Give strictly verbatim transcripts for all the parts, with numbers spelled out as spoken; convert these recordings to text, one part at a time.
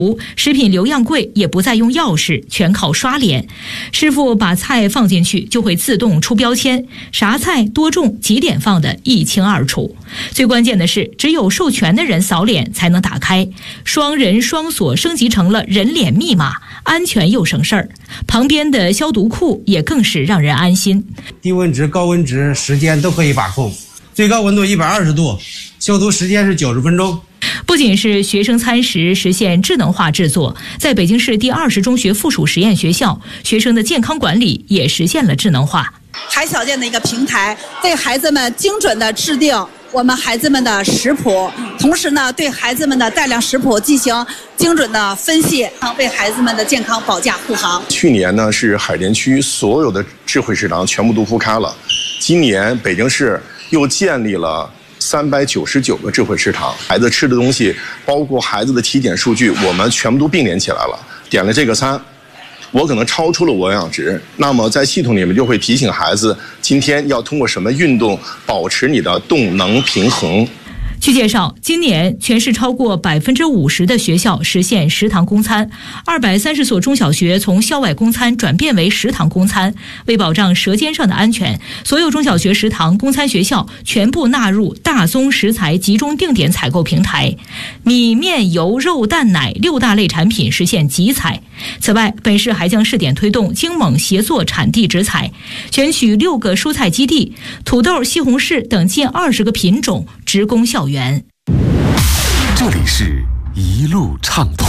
食品留样柜也不再用钥匙，全靠刷脸。师傅把菜放进去就会自动出标签，啥菜多重几点放的一清二楚。最关键的是，只有授权的人扫脸才能打开，双人双锁升级成了人脸密码，安全又省事儿。旁边的消毒库也更是让人安心， 低温值、高温值、时间都可以把控，最高温度一百二十度，消毒时间是九十分钟。 不仅是学生餐食实现智能化制作，在北京市第二十中学附属实验学校，学生的健康管理也实现了智能化。 海小健的一个平台，为孩子们精准的制定我们孩子们的食谱，同时呢，对孩子们的带量食谱进行精准的分析，为孩子们的健康保驾护航。 去年呢，是海淀区所有的智慧食堂全部都铺开了，今年北京市又建立了三百九十九个智慧食堂，孩子吃的东西，包括孩子的体检数据，我们全部都并联起来了。点了这个餐，我可能超出了我营养值，那么在系统里面就会提醒孩子，今天要通过什么运动保持你的动能平衡。 据介绍，今年全市超过百分之五十的学校实现食堂供餐，二百三十所中小学从校外供餐转变为食堂供餐。为保障舌尖上的安全，所有中小学食堂供餐学校全部纳入大宗食材集中定点采购平台，米、面、油、肉、蛋、奶六大类产品实现集采。此外，本市还将试点推动精猛协作产地直采，选取六个蔬菜基地、土豆、西红柿等近二十个品种直供校园。 这里是一路畅通。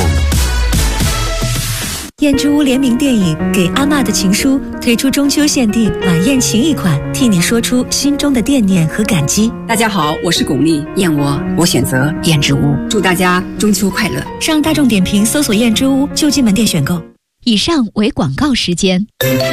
燕之屋联名电影《给阿嬷的情书》推出中秋限定晚宴情谊款，替你说出心中的惦念和感激。 大家好，我是巩俐，燕窝我选择燕之屋，祝大家中秋快乐。 上大众点评搜索燕之屋就近门店选购。 以上为广告时间。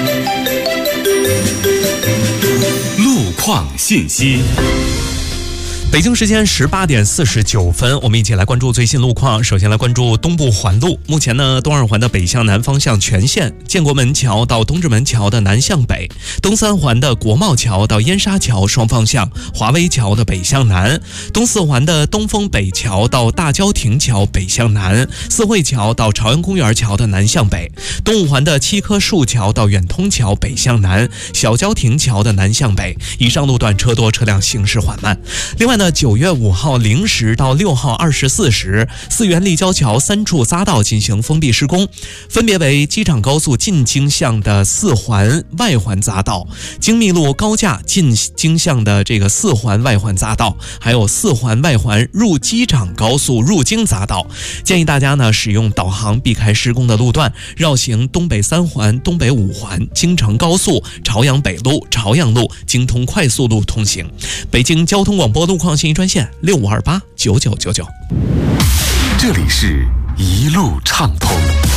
路况信息。 北京时间十八点四十九分，我们一起来关注最新路况。首先来关注东部环路，目前呢，东二环的北向南方向全线，建国门桥到东直门桥的南向北，东三环的国贸桥到燕莎桥双方向，华威桥的北向南，东四环的东风北桥到大郊亭桥北向南，四惠桥到朝阳公园桥的南向北，东五环的七棵树桥到远通桥北向南，小郊亭桥的南向北，以上路段车多，车辆行驶缓慢。另外呢，九月五号零时到六号二十四时，四原立交桥三处匝道进行封闭施工，分别为机场高速进京向的四环外环匝道、京密路高架进京向的这个四环外环匝道，还有四环外环入机场高速入京匝道。建议大家呢使用导航避开施工的路段，绕行东北三环、东北五环、京承高速、朝阳北路、朝阳路、京通快速路通行。北京交通广播路况信息专线六五二八九九九九。 这里是一路畅通。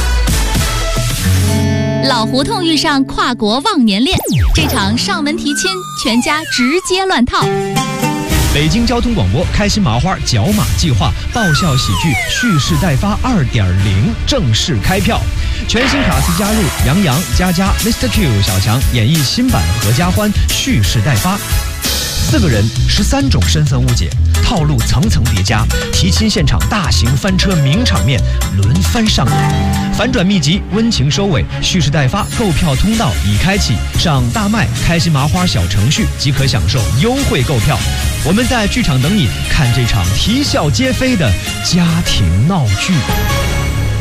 老胡同遇上跨国忘年恋，这场上门提亲，全家直接乱套。 北京交通广播开心麻花角马计划爆笑喜剧蓄势待发 二点零 正式开票，全新卡司加入杨洋、佳佳、Mister Q、小强演绎新版合家欢蓄势待发。四个人，十三种身份误解，套路层层叠加，提亲现场大型翻车名场面轮番上演，反转秘籍，温情收尾，蓄势待发，购票通道已开启，上大麦开心麻花小程序即可享受优惠购票。我们在剧场等你，看这场啼笑皆非的家庭闹剧。